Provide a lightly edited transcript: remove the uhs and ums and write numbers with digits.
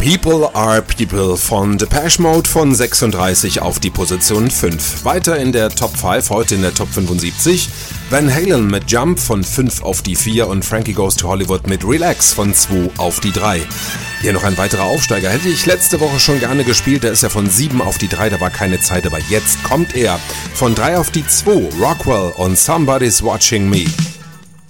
People Are People von Depeche Mode von 36 auf die Position 5. Weiter in der Top 5, heute in der Top 75. Van Halen mit Jump von 5 auf die 4 und Frankie Goes to Hollywood mit Relax von 2 auf die 3. Hier noch ein weiterer Aufsteiger. Hätte ich letzte Woche schon gerne gespielt, der ist ja von 7 auf die 3, da war keine Zeit, aber jetzt kommt er von 3 auf die 2. Rockwell und Somebody's Watching Me.